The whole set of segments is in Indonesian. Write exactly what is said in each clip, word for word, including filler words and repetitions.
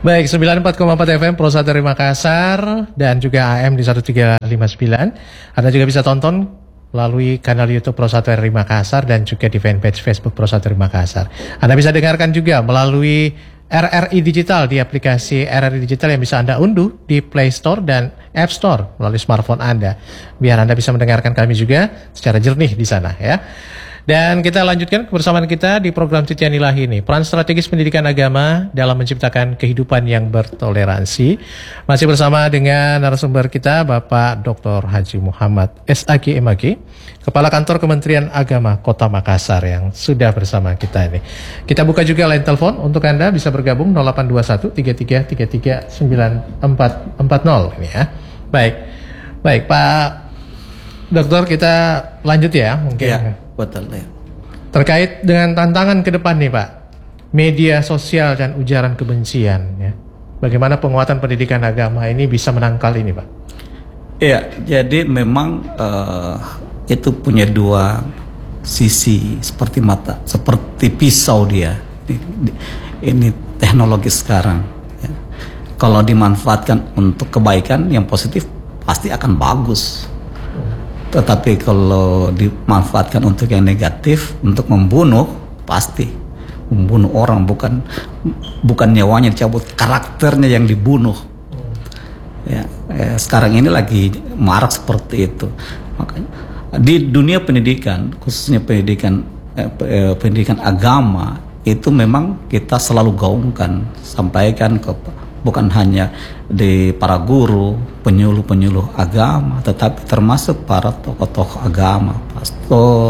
Baik, sembilan puluh empat koma empat F M Pro satu dari Makassar dan juga A M di seratus tiga koma lima sembilan. Anda juga bisa tonton melalui kanal YouTube Pro satu R I Makassar dan juga di fanpage Facebook Pro satu R I Makassar. Anda bisa dengarkan juga melalui R R I Digital di aplikasi R R I Digital yang bisa Anda unduh di Play Store dan App Store melalui smartphone Anda. Biar Anda bisa mendengarkan kami juga secara jernih di sana ya. Dan kita lanjutkan kebersamaan kita di program Titian Ilahi ini. Peran strategis pendidikan agama dalam menciptakan kehidupan yang bertoleransi. Masih bersama dengan narasumber kita Bapak Doktor Haji Muhammad S A G M A G, Kepala Kantor Kementerian Agama Kota Makassar yang sudah bersama kita ini. Kita buka juga line telepon untuk Anda bisa bergabung nol delapan dua satu tiga tiga tiga tiga sembilan empat empat nol ini ya. Baik. Baik, Pak Dokter, kita lanjut ya mungkin. Ya. Betul ya. Terkait dengan tantangan ke depan nih Pak, media sosial dan ujaran kebencian ya. Bagaimana penguatan pendidikan agama ini bisa menangkal ini Pak? Iya, jadi memang uh, itu punya dua sisi seperti mata, seperti pisau dia. Ini, ini teknologi sekarang. Ya. Kalau dimanfaatkan untuk kebaikan yang positif pasti akan bagus. Tetapi kalau dimanfaatkan untuk yang negatif, untuk membunuh, pasti membunuh orang, bukan bukan nyawanya dicabut, karakternya yang dibunuh. Ya, eh, sekarang ini lagi marak seperti itu. Makanya di dunia pendidikan, khususnya pendidikan eh, pendidikan agama, itu memang kita selalu gaungkan, sampaikan ke bukan hanya di para guru, penyuluh-penyuluh agama, tetapi termasuk para tokoh-tokoh agama, pastor,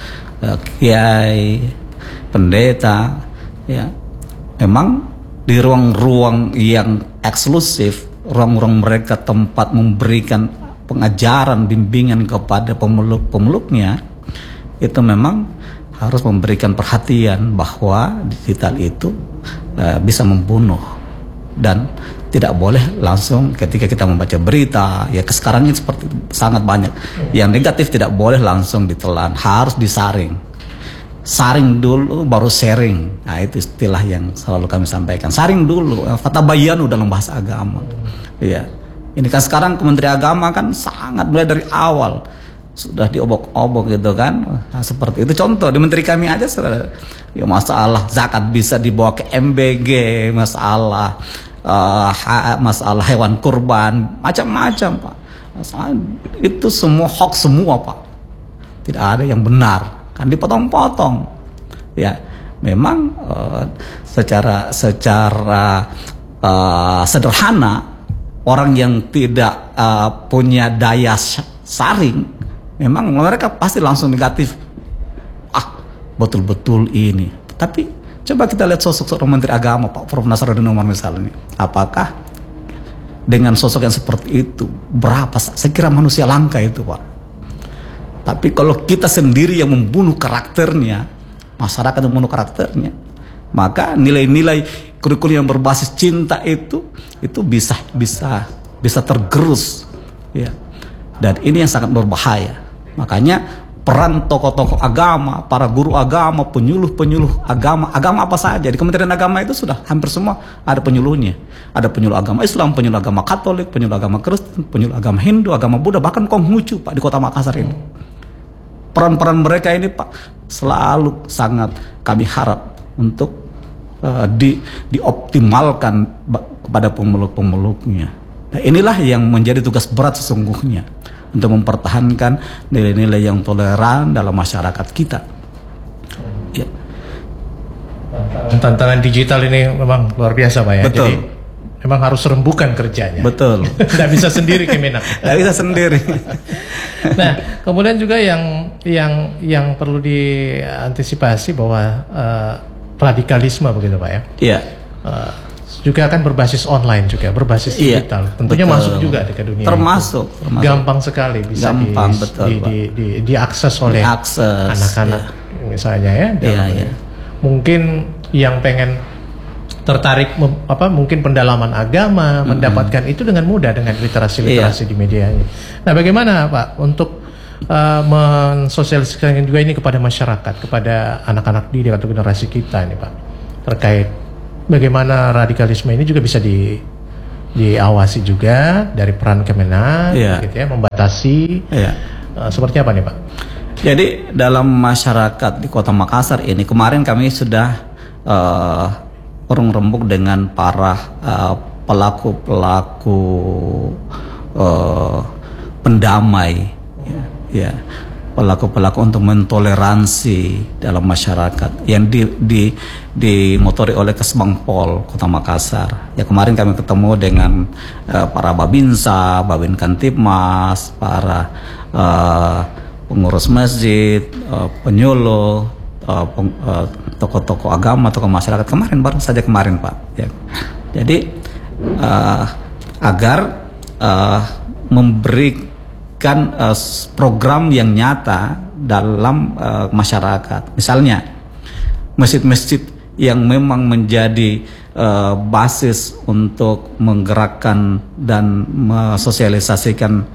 kiai, pendeta, ya. Memang di ruang-ruang yang eksklusif, ruang-ruang mereka tempat memberikan pengajaran, bimbingan kepada pemeluk-pemeluknya, itu memang harus memberikan perhatian bahwa digital itu uh, bisa membunuh. Dan tidak boleh langsung ketika kita membaca berita, ya sekarang ini seperti sangat banyak yang negatif, tidak boleh langsung ditelan, harus disaring, saring dulu baru sharing. Nah itu istilah yang selalu kami sampaikan, saring dulu, fatabayanu dalam bahasa agama. Ya, ini kan sekarang Kementerian Agama kan sangat mulai dari awal sudah diobok-obok gitu kan. Nah, seperti itu contoh di menteri kami aja sudah, ya masalah zakat bisa dibawa ke M B G, masalah uh, ha, masalah hewan kurban, macam-macam Pak. Masalah, itu semua hoax semua Pak, tidak ada yang benar, kan dipotong-potong. Ya memang uh, secara secara uh, sederhana orang yang tidak uh, punya daya saring, memang mereka pasti langsung negatif. Ah, betul-betul ini. Tapi coba kita lihat sosok seorang Menteri Agama Pak Profesor Nasaruddin Umar misalnya. Apakah dengan sosok yang seperti itu, berapa? Saya kira manusia langka itu Pak. Tapi kalau kita sendiri yang membunuh karakternya, masyarakat yang membunuh karakternya, maka nilai-nilai kurikulum yang berbasis cinta itu itu bisa bisa bisa tergerus, ya. Dan ini yang sangat berbahaya. Makanya peran tokoh-tokoh agama, para guru agama, penyuluh-penyuluh agama, agama apa saja di Kementerian Agama itu sudah hampir semua ada penyuluhnya. Ada penyuluh agama Islam, penyuluh agama Katolik, penyuluh agama Kristen, penyuluh agama Hindu, agama Buddha, bahkan Konghucu Pak di Kota Makassar ini. Peran-peran mereka ini Pak selalu sangat kami harap untuk uh, di, dioptimalkan kepada pemeluk-pemeluknya. Nah, inilah yang menjadi tugas berat sesungguhnya untuk mempertahankan nilai-nilai yang toleran dalam masyarakat kita. Ya. Tantangan digital ini memang luar biasa Pak ya. Betul. Jadi memang harus rembukan kerjanya. Betul. Tidak bisa sendiri Kemenak. Tidak bisa sendiri. Nah, kemudian juga yang yang yang perlu diantisipasi bahwa uh, radikalisme begitu Pak ya. Iya. Uh, juga akan berbasis online juga, berbasis iya, digital. Tentunya betul. Masuk juga ke dunia. Termasuk, termasuk. Gampang sekali bisa Gampang, di, betul, di, di, di, diakses oleh diakses, anak-anak iya. misalnya ya. Iya, iya. Mungkin yang pengen tertarik apa mungkin pendalaman agama, mm-hmm. mendapatkan itu dengan mudah dengan literasi-literasi iya. di media ini. Nah, bagaimana Pak untuk uh, mensosialisasikan juga ini kepada masyarakat, kepada anak-anak didik atau generasi kita ini Pak, terkait bagaimana radikalisme ini juga bisa di diawasi juga dari peran Kemenak, yeah. gitu ya, membatasi. Yeah. Uh, seperti apa nih Pak? Jadi dalam masyarakat di Kota Makassar ini kemarin kami sudah uh, urung rembuk dengan para uh, pelaku-pelaku uh, pendamai, ya, ya. pelaku-pelaku untuk mentoleransi dalam masyarakat yang di, di, dimotori oleh Kesbangpol Kota Makassar. Ya kemarin kami ketemu dengan uh, para Babinsa, Babin Kantipmas, para uh, pengurus masjid, uh, penyuluh, uh, peng, uh, tokoh-tokoh agama, tokoh masyarakat kemarin baru saja kemarin Pak. Ya. Jadi uh, agar uh, memberikan uh, program yang nyata dalam uh, masyarakat. Misalnya masjid-masjid yang memang menjadi uh, basis untuk menggerakkan dan mensosialisasikan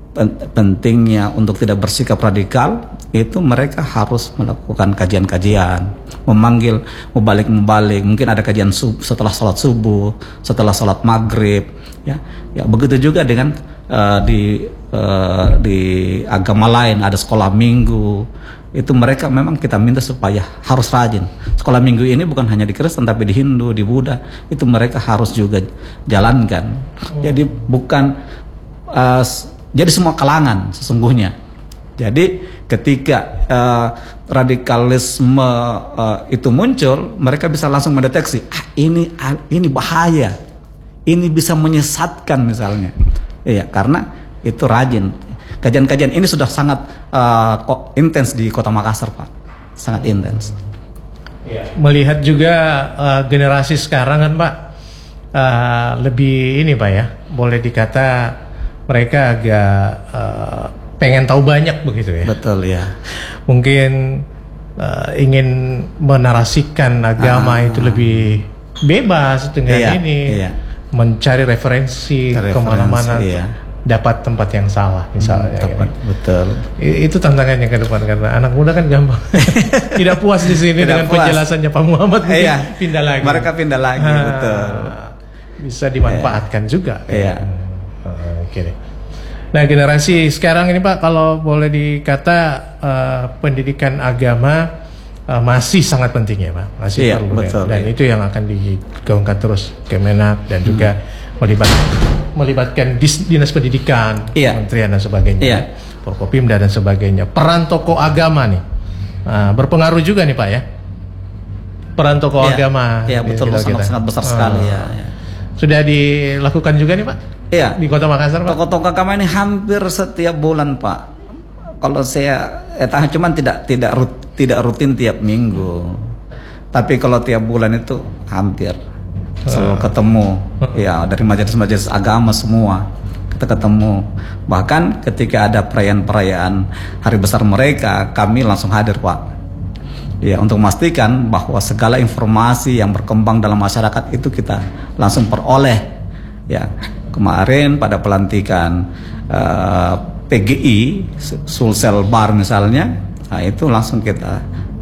pentingnya untuk tidak bersikap radikal, itu mereka harus melakukan kajian-kajian, memanggil mubalik-mubalik, mungkin ada kajian sub, setelah sholat subuh, setelah sholat maghrib, ya, ya begitu juga dengan uh, di uh, di agama lain ada sekolah minggu, itu mereka memang kita minta supaya harus rajin. Sekolah minggu ini bukan hanya di Kristen tapi di Hindu, di Buddha, itu mereka harus juga jalankan. Jadi bukan uh, jadi semua kalangan sesungguhnya. Jadi ketika uh, radikalisme uh, itu muncul, mereka bisa langsung mendeteksi, ah, ini ah, ini bahaya, ini bisa menyesatkan misalnya. Iya, karena itu rajin. Kajian-kajian ini sudah sangat uh, intens di Kota Makassar, Pak, sangat intens. Melihat juga uh, generasi sekarang kan, Pak, uh, lebih ini, Pak ya, boleh dikata mereka agak uh, pengen tahu banyak begitu ya. Betul ya. Mungkin uh, ingin menarasikan agama ah. itu lebih bebas dengan iya, ini, iya. mencari referensi, referensi kemana-mana, iya. dapat tempat yang salah misalnya. Hmm, tepat, ya. Betul. Itu tantangannya ke depan karena anak muda kan gampang tidak puas di sini dengan puas. Penjelasannya Pak Muhammad, iya. pindah lagi. Mereka pindah lagi, ha, betul. Bisa dimanfaatkan iya. juga. Iya. Uh, Oke deh. Nah generasi sekarang ini Pak, kalau boleh dikata uh, pendidikan agama uh, masih sangat penting ya Pak, masih iya, perlu betul, ya. Dan iya. itu yang akan digaungkan terus Kemenak dan hmm. juga melibat, melibatkan dis, dinas pendidikan, iya. kementerian dan sebagainya, iya. Forkopimda dan sebagainya. Peran tokoh agama nih uh, berpengaruh juga nih Pak ya, peran tokoh iya. agama. Iya betul, sangat, sangat besar uh, sekali ya, ya. Sudah dilakukan juga nih Pak? Iya, di Kota Makassar, Pak. Tokoh-tokoh agama ini hampir setiap bulan, Pak. Kalau saya, eh, cuman tidak tidak rut, tidak rutin tiap minggu. Tapi kalau tiap bulan itu hampir selalu ketemu. Ya, dari majelis-majelis agama semua kita ketemu. Bahkan ketika ada perayaan-perayaan hari besar mereka, kami langsung hadir, Pak. Ya, untuk memastikan bahwa segala informasi yang berkembang dalam masyarakat itu kita langsung peroleh. Ya. Kemarin pada pelantikan uh, P G I Sulsel Bar misalnya, nah itu langsung kita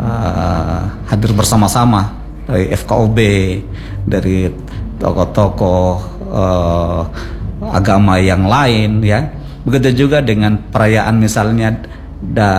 uh, hadir bersama-sama dari F K O B, dari tokoh-tokoh uh, agama yang lain ya. Begitu juga dengan perayaan misalnya da,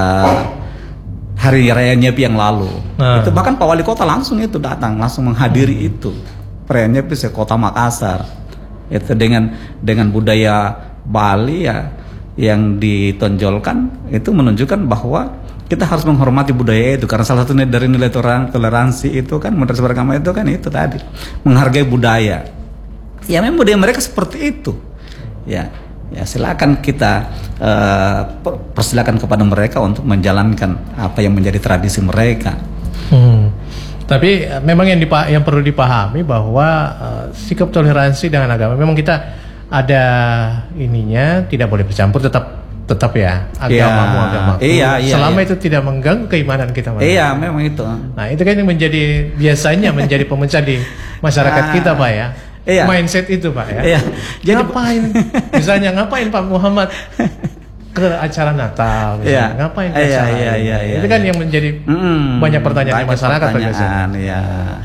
Hari Raya Nyepi yang lalu, nah. itu bahkan Pak Wali Kota langsung itu datang, langsung menghadiri hmm. itu perayaan Nyepi se Kota Makassar. Itu dengan dengan budaya Bali ya yang ditonjolkan, itu menunjukkan bahwa kita harus menghormati budaya itu, karena salah satu dari nilai toleransi itu kan, moderasi beragama itu kan itu tadi menghargai budaya. Ya memang budaya mereka seperti itu. Ya, ya silakan kita uh, persilakan kepada mereka untuk menjalankan apa yang menjadi tradisi mereka. Hmm. Tapi memang yang, dipa yang perlu dipahami bahwa uh, sikap toleransi dengan agama memang kita ada ininya, tidak boleh bercampur, tetap tetap ya agamamu ya, agamaku. Iya, iya, selama iya. itu tidak mengganggu keimanan kita. Iya, memang itu. Nah itu kan yang menjadi biasanya menjadi pemecah di masyarakat ah, kita Pak ya. Iya. Mindset itu Pak ya. Iya. Jadi ngapain? Misalnya ngapain Pak Muhammad ke acara Natal, iya. ngapain ke acara iya, iya, iya, itu iya, kan iya. yang menjadi mm, banyak pertanyaan banyak di masyarakat pertanyaan, ya.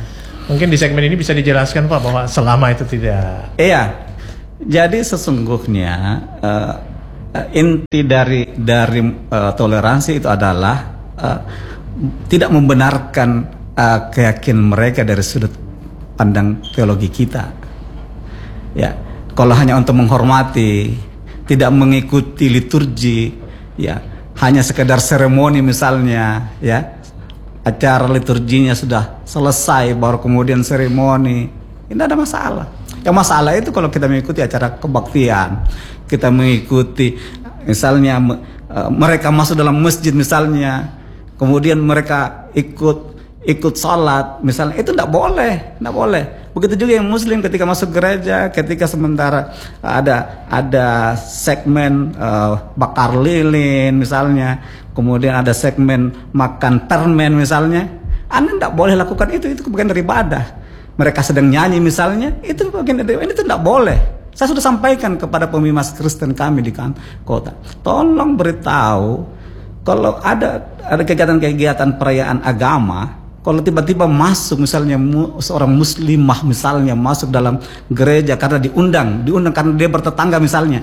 Mungkin di segmen ini bisa dijelaskan Pak bahwa selama itu tidak. Iya, jadi sesungguhnya uh, inti dari dari uh, toleransi itu adalah uh, tidak membenarkan uh, keyakinan mereka dari sudut pandang teologi kita. Ya, kalau hanya untuk menghormati, tidak mengikuti liturgi, ya hanya sekedar seremoni misalnya, ya. Acara liturginya sudah selesai baru kemudian seremoni, ini ada masalah. Yang masalah itu kalau kita mengikuti acara kebaktian, kita mengikuti misalnya mereka masuk dalam masjid misalnya, kemudian mereka ikut ikut sholat misalnya, itu tidak boleh, tidak boleh. Begitu juga yang Muslim ketika masuk gereja, ketika sementara ada ada segmen uh, bakar lilin misalnya, kemudian ada segmen makan permen misalnya, Anda tidak boleh lakukan itu, itu bagian dari ibadah. Mereka sedang nyanyi misalnya, itu bagian dari ini, itu tidak boleh. Saya sudah sampaikan kepada pemimas Kristen kami di kota, tolong beritahu kalau ada ada kegiatan-kegiatan perayaan agama. Kalau tiba-tiba masuk misalnya mu, seorang muslimah misalnya masuk dalam gereja karena diundang, diundang karena dia bertetangga misalnya.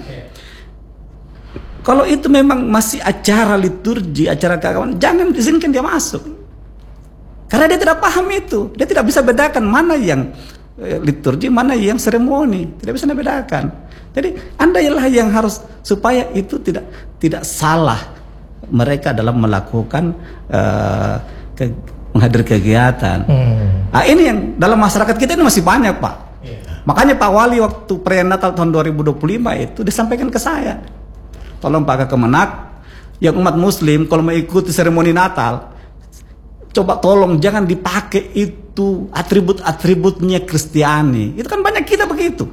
Kalau itu memang masih acara liturgi, acara keagamaan, jangan izinkan dia masuk. Karena dia tidak paham itu, dia tidak bisa bedakan mana yang liturgi, mana yang seremoni, tidak bisa bedakan. Jadi Anda ialah yang harus supaya itu tidak tidak salah mereka dalam melakukan uh, ke, menghadiri kegiatan. Hmm. Nah, ini yang dalam masyarakat kita ini masih banyak Pak. Yeah. Makanya Pak Wali waktu perayaan Natal tahun dua ribu dua puluh lima itu disampaikan ke saya, tolong Pak Kemenak, yang umat Muslim kalau mengikuti seremoni Natal, coba tolong jangan dipakai itu atribut-atributnya Kristiani. Itu kan banyak kita begitu.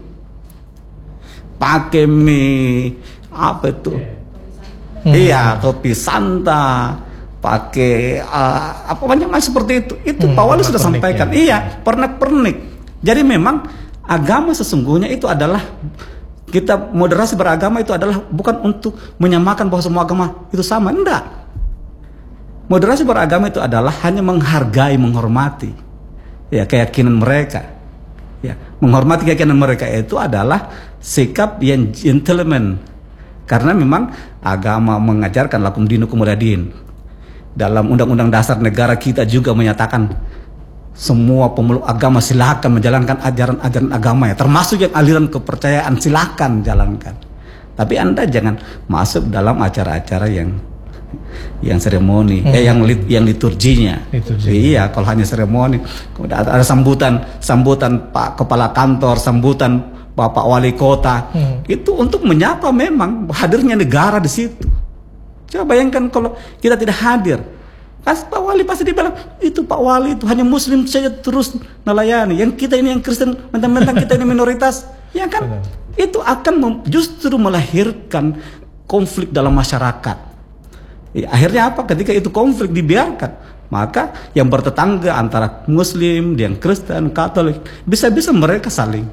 Pakai mie apa itu? Hmm. Iya, topi Santa. Pakai uh, apa banyak macam seperti itu. Itu hmm, Pak Wali sudah sampaikan. Ya. Iya, pernak-pernik. Jadi memang agama sesungguhnya itu adalah, kita moderasi beragama itu adalah bukan untuk menyamakan bahwa semua agama itu sama, enggak. Moderasi beragama itu adalah hanya menghargai, menghormati ya keyakinan mereka. Ya, menghormati keyakinan mereka itu adalah sikap yang gentleman. Karena memang agama mengajarkan lakum dinukum waliyadin. Dalam undang-undang dasar negara kita juga menyatakan semua pemeluk agama silakan menjalankan ajaran-ajaran agama ya, termasuk yang aliran kepercayaan silakan jalankan. Tapi Anda jangan masuk dalam acara-acara yang yang seremoni, hmm. eh yang lit, yang liturginya. Liturgi. Iya, kalau hanya seremoni, ada, ada sambutan sambutan Pak Kepala Kantor, sambutan Bapak Wali Kota, hmm. itu untuk menyapa memang hadirnya negara di situ. Coba bayangkan kalau kita tidak hadir, pas Pak Wali pasti dibilang itu Pak Wali itu hanya Muslim saja terus melayani. Yang kita ini yang Kristen, mentang-mentang kita ini minoritas, ya kan? Benar. Itu akan justru melahirkan konflik dalam masyarakat. Ya, akhirnya apa? Ketika itu konflik dibiarkan, maka yang bertetangga antara Muslim, yang Kristen, Katolik, bisa-bisa mereka saling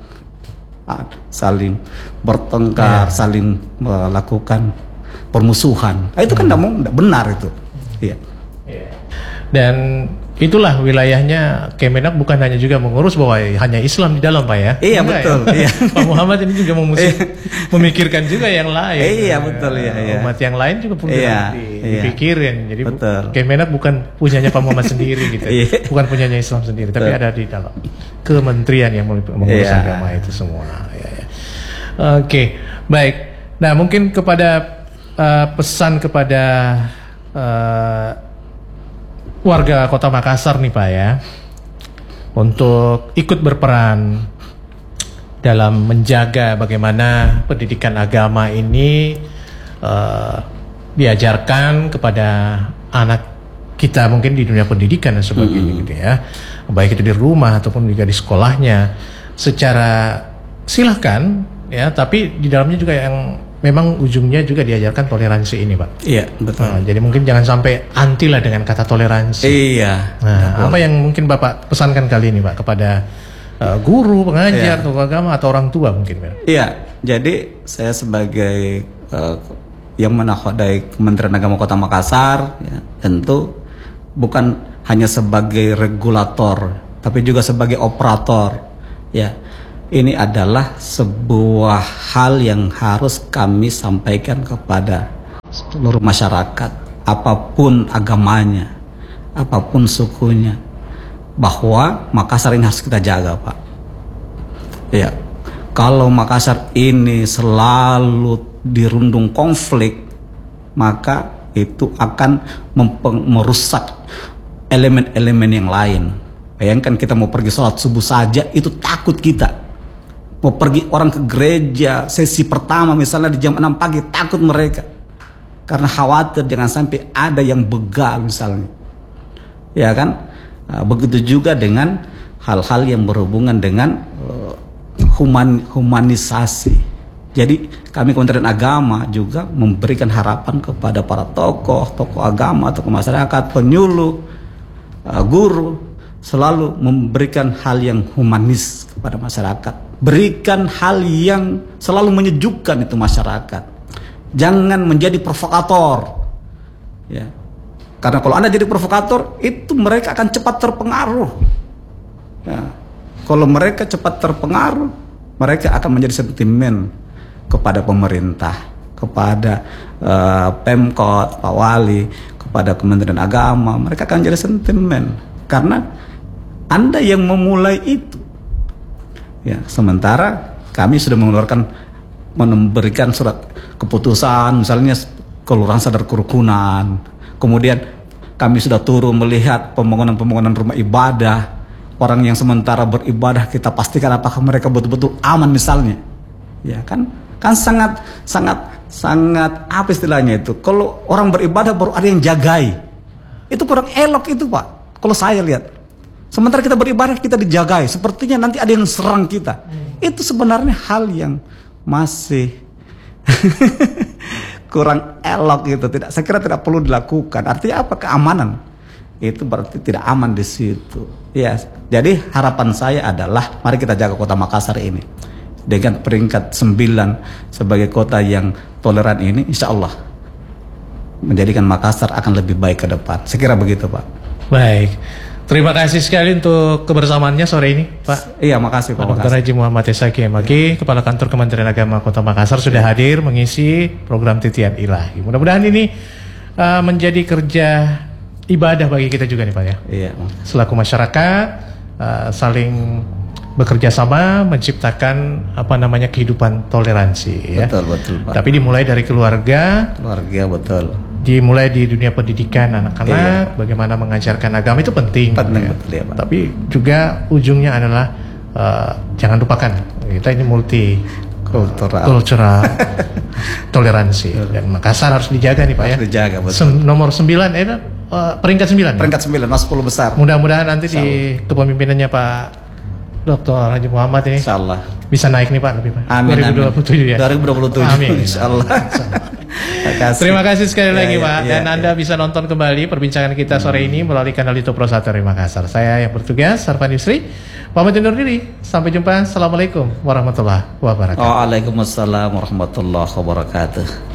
saling bertengkar, ya. saling melakukan permusuhan. Nah, itu kan tidak hmm. benar itu. Iya. Dan itulah wilayahnya Kemenak, bukan hanya juga mengurus bahwa hanya Islam di dalam Pak ya. Iya Enggak, betul. Ya? Iya. Pak Muhammad ini juga memikirkan juga yang lain. Iya betul ya. Iya. Umat yang lain juga punya iya, dipikirin. Jadi betul. Kemenak bukan punyanya Pak Muhammad sendiri gitu. Iya. Bukan punyanya Islam sendiri, betul. Tapi ada di dalam kementerian yang mengurus iya. agama itu semua. Ya, ya. Oke, baik. Nah mungkin kepada Uh, pesan kepada uh, warga Kota Makassar nih Pak ya, untuk ikut berperan dalam menjaga bagaimana pendidikan agama ini uh, diajarkan kepada anak kita mungkin di dunia pendidikan dan sebagainya, mm-hmm. gitu ya, baik itu di rumah ataupun juga di sekolahnya, secara silahkan ya, tapi di dalamnya juga yang memang ujungnya juga diajarkan toleransi ini Pak. Iya betul. Nah, jadi mungkin jangan sampai anti lah dengan kata toleransi. Iya. Nah, apa yang mungkin Bapak pesankan kali ini Pak kepada uh, guru, pengajar, iya. tokoh agama atau orang tua mungkin Pak? Iya. Jadi saya sebagai uh, yang menakodai Kementerian Agama Kota Makassar, ya, tentu bukan hanya sebagai regulator tapi juga sebagai operator. Ya, ini adalah sebuah hal yang harus kami sampaikan kepada seluruh masyarakat, apapun agamanya, apapun sukunya, bahwa Makassar ini harus kita jaga, Pak. Ya, kalau Makassar ini selalu dirundung konflik, maka itu akan merusak elemen-elemen yang lain. Bayangkan kita mau pergi sholat subuh saja itu takut kita. Mau pergi orang ke gereja sesi pertama misalnya di jam enam pagi, takut mereka. Karena khawatir jangan sampai ada yang begal misalnya. Ya kan? Nah, begitu juga dengan hal-hal yang berhubungan dengan uh, human, humanisasi. Jadi kami Kementerian Agama juga memberikan harapan kepada para tokoh, tokoh agama, tokoh masyarakat, penyuluh, uh, guru, selalu memberikan hal yang humanis kepada masyarakat. Berikan hal yang selalu menyejukkan itu masyarakat. Jangan menjadi provokator. Ya. Karena kalau Anda jadi provokator, itu mereka akan cepat terpengaruh. Ya. Kalau mereka cepat terpengaruh, mereka akan menjadi sentimen kepada pemerintah, kepada uh, Pemkot, Pak Wali, kepada Kementerian Agama. Mereka akan jadi sentimen karena Anda yang memulai itu. Ya, sementara kami sudah mengeluarkan, memberikan surat keputusan, misalnya kelurahan sadar kerukunan. Kemudian kami sudah turun melihat pembangunan-pembangunan rumah ibadah. Orang yang sementara beribadah kita pastikan apakah mereka betul-betul aman misalnya. Ya kan? Kan sangat sangat sangat apa istilahnya itu? Kalau orang beribadah baru ada yang jagai. Itu kurang elok itu, Pak. Kalau saya lihat. Sementara kita beribadah kita dijagai, sepertinya nanti ada yang serang kita. Hmm. Itu sebenarnya hal yang masih kurang elok gitu. Tidak, saya kira tidak perlu dilakukan. Artinya apa? Keamanan. Itu berarti tidak aman di situ. Ya, jadi harapan saya adalah mari kita jaga kota Makassar ini dengan peringkat sembilan sebagai kota yang toleran ini, insya Allah menjadikan Makassar akan lebih baik ke depan. Saya kira begitu, Pak. Baik. Terima kasih sekali untuk kebersamaannya sore ini, Pak. Iya, makasih Pak. Doktor Haji Muhammad Esaki M Aki, Kepala Kantor Kementerian Agama Kota Makassar sudah ya. hadir mengisi program Titian Ilahi. Mudah-mudahan ini uh, menjadi kerja ibadah bagi kita juga nih, Pak ya. Iya. Selaku masyarakat uh, saling bekerja sama menciptakan apa namanya kehidupan toleransi. Ya. Betul betul, Pak. Tapi dimulai dari keluarga. Keluarga betul. Dimulai di dunia pendidikan anak-anak, iya. bagaimana mengajarkan agama itu penting, penting ya. betul, ya, Pak. Tapi juga ujungnya adalah uh, jangan lupakan kita ini multi kultural, kultural toleransi dan Makassar harus dijaga nih, Pak ya. Dijaga betul. Sem nomor sembilan, eh, uh, peringkat sembilan. Peringkat sembilan, mas sepuluh besar. Mudah-mudahan nanti di kepemimpinannya Pak Doktor Haji Muhammad ini, Insyaallah bisa naik nih Pak lebih Pak. Amin, dua ribu dua puluh tujuh amin. ya. dua ribu dua puluh tujuh. Amin. Insyaallah. Terima kasih sekali ya, lagi ya, Pak. ya, Dan ya, Anda ya. bisa nonton kembali perbincangan kita sore hmm. ini melalui kanal YouTube Pro satu Makassar. Saya yang bertugas, Sarvan Yusri, pamit undur diri. Sampai jumpa. Assalamualaikum warahmatullahi wabarakatuh. Waalaikumsalam warahmatullahi wabarakatuh.